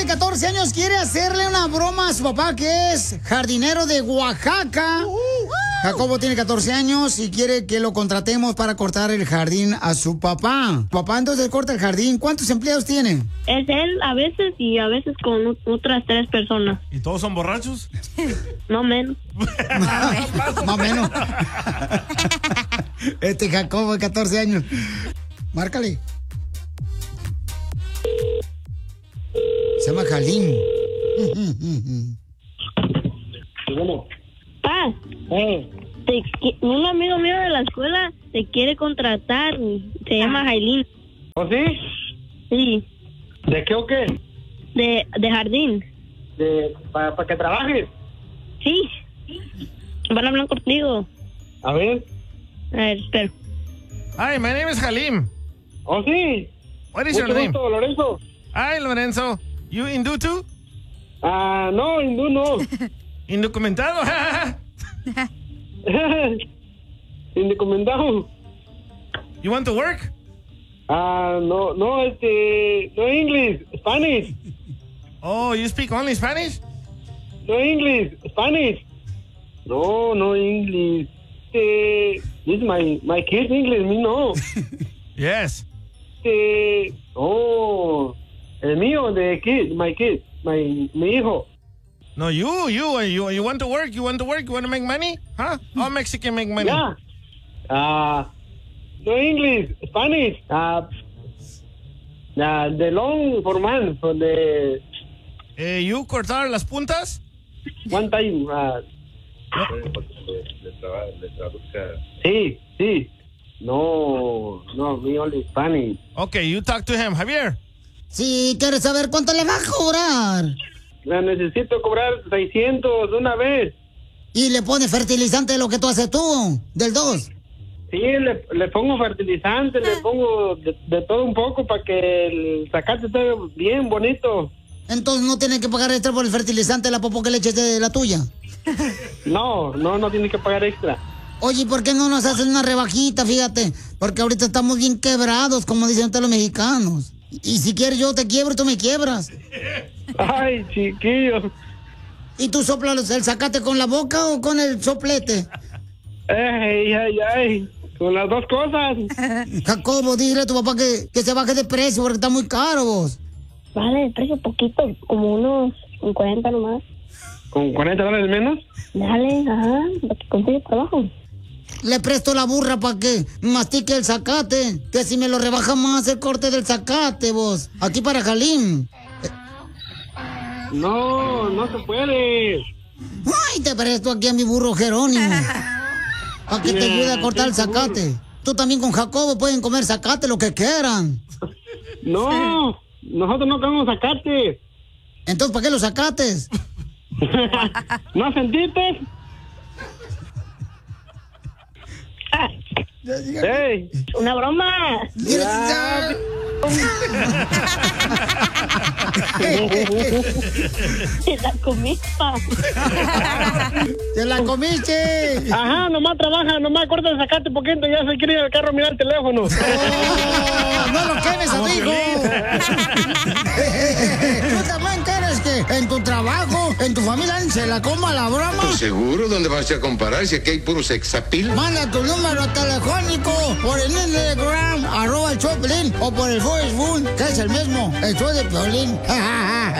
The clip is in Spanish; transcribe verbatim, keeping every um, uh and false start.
de catorce años quiere hacerle una broma a su papá, que es jardinero de Oaxaca. Jacobo tiene catorce años y quiere que lo contratemos para cortar el jardín a su papá. Papá, entonces corta el jardín. ¿Cuántos empleados tiene? Es él a veces y a veces con o- otras tres personas. ¿Y todos son borrachos? No menos. Más o menos. Este Jacobo de catorce años. Márcale. Se llama Jalín. Pa, te qui- un amigo mío de la escuela te quiere contratar. Se llama Jailín. ¿Oh, sí? Sí, ¿De qué o qué? de, de jardín. De, ¿Para que trabajes? Sí. Van a hablar contigo. A ver. A ver, espera. Hi, my name is Halim. ¿Oh, sí? What is Mucho your name? gusto, Lorenzo. Hi, Lorenzo. You Hindu too? Ah, no, hindú no. Indocumentado. Indocumentado. You want to work? Ah, no, no, este, no English, Spanish. Oh, you speak only Spanish? No English, Spanish. No, no English. Este, this is my, my kids English, me no. Yes. Este, oh, el mío, de kid, my kid, my, mi hijo. No, you, you, you, you want to work? You want to work? You want to make money? Huh? All Mexican make money. Yeah. Ah, no English, Spanish. Ah, uh, the long for man, for the Eh, you cortar las puntas? one time. ah. Sí, sí. No, no, me only Spanish. Okay, you talk to him. Javier. Si quieres saber cuánto le va a cobrar. La necesito cobrar seiscientos una vez. Y le pone fertilizante de lo que tú haces tú, del dos. Sí, le, le pongo fertilizante, le pongo de, de todo un poco para que el zacate esté bien bonito. Entonces no tiene que pagar extra por el fertilizante de la popo que le eches de la tuya. No, no, no tiene que pagar extra. Oye, ¿por qué no nos hacen una rebajita? Fíjate, porque ahorita estamos bien quebrados, como dicen ustedes los mexicanos. Y si quieres yo te quiebro y tú me quiebras. Ay, chiquillo. ¿Y tú soplas el zacate con la boca o con el soplete? Ay, ay, ay. Con las dos cosas. Jacobo, dile a tu papá que, que se baje de precio porque está muy caro vos. Vale, el precio poquito, como unos cuarenta nomás. ¿Con cuarenta dólares menos? Dale, ajá, para que consiga trabajo. Le presto la burra para que mastique el zacate. Que si me lo rebaja más el corte del zacate, vos. Aquí para Jalín. No, no se puede. Ay, te presto aquí a mi burro Jerónimo. Para que te ayude a cortar el zacate. Tú también con Jacobo pueden comer zacate lo que quieran. No, nosotros no queremos zacate. Entonces, ¿para qué los zacates? ¿No sentiste? Ah, ¡Ey! una broma. Ya. Te la comí, pa. ¡Te la comiste! Ajá, nomás trabaja, nomás corta el zacate poquito, ya se quiere ir al carro a mirar el teléfono. ¡Oh, no lo quemes, amigo! ¿Tú también quieres que en tu trabajo, en tu familia, se la coma la broma? Pues seguro, ¿dónde vas a comparar si aquí hay puro sexapil? Manda tu número telefónico por el Instagram, arroba el Choplin, o por el Facebook, que es el mismo, el show de Piolín.